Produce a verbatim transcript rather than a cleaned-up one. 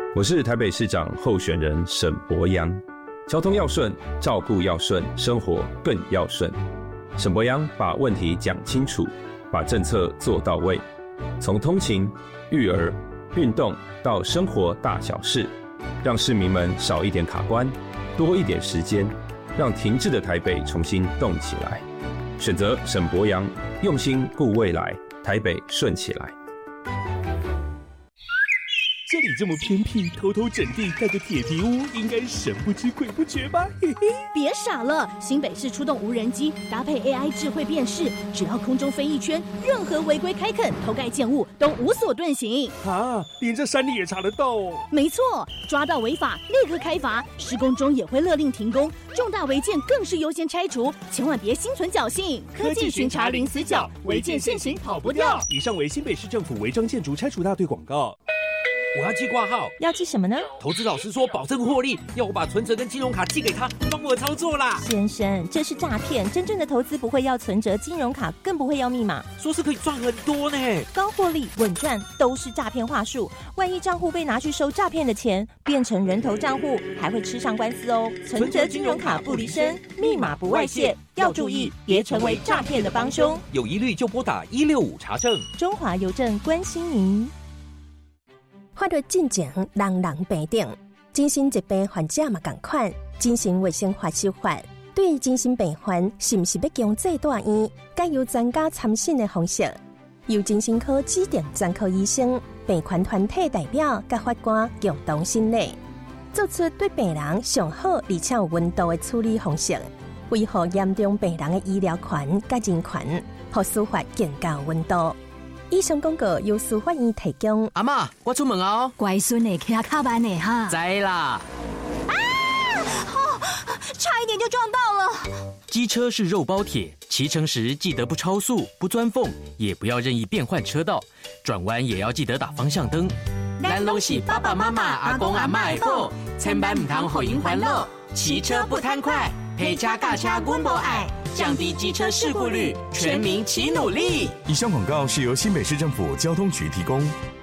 我是台北市长候选人沈伯洋。交通要顺，照顾要顺，生活更要顺。沈伯洋把问题讲清楚，把政策做到位，从通勤、育儿、运动到生活大小事，让市民们少一点卡关，多一点时间，让停滞的台北重新动起来。选择沈伯洋，用心顾未来，台北顺起来。 这里这么偏僻，偷偷整地盖个铁皮屋，应该神不知鬼不觉吧？嘿嘿， 别傻了，新北市出动无人机，搭配 A I 智慧辨识，只要空中飞一圈，任何违规开垦、偷盖建物都无所遁形。 啊，连这山里也查得到哦？ 没错，抓到违法立刻开罚，施工中也会勒令停工，重大违建更是优先拆除，千万别心存侥幸。科技巡查零死角，违建现行跑不掉。 以上为新北市政府违章建筑拆除大队广告。 我要寄挂号， 要寄什么呢？ 投资老师说保证获利，要我把存折跟金融卡寄给他，帮我操作啦。 先生，这是诈骗，真正的投资不会要存折、金融卡，更不会要密码。 说是可以赚很多呢， 高获利、稳赚都是诈骗话术。万一账户被拿去收诈骗的钱，变成人头账户，还会吃上官司哦。存折、金融卡不离身，密码不外泄，要注意，别成为诈骗的帮凶。 有疑虑就拨打一六五查证。 中华邮政关心您。 法律进前，人人平等。精神疾病患者嘛同款，精神卫生法修法对于精神病患是不是要强制住院，该由专家参审的方式，由精神科指定专科医生、病患团体代表甲法官共同审理，做出对病人上好而且有温度的处理方式，维护严重病人的医疗权甲人权，让司法更加有温度。以上广告由司法院提供。 阿嬷，我出门哦。 乖孙的骑卡慢的哈。 知啦。 啊！哦，差一点就撞到了。 机车是肉包铁，骑乘时记得不超速、不钻缝，也不要任意变换车道，转弯也要记得打方向灯。 咱拢是爸爸妈妈、阿公阿嬷的宝，千万唔通予因烦恼。骑车不贪快，陪车驾车阮无爱，降低机车事故率，全民齐努力。 以上广告是由新北市政府交通局提供。